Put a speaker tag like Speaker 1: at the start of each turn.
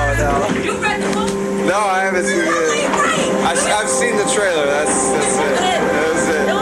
Speaker 1: no.
Speaker 2: You read the book?
Speaker 1: No, I haven't seen it. I've